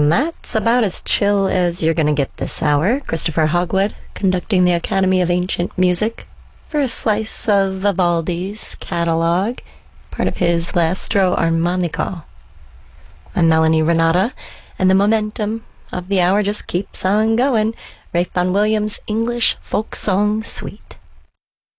And that's about as chill as you're gonna get this hour. Christopher Hogwood conducting the Academy of Ancient Music for a slice of Vivaldi's catalog, part of his L'Astro Armonico. I'm Melanie Renata, and the momentum of the hour just keeps on going. Ralph Vaughan Williams' English Folk Song Suite.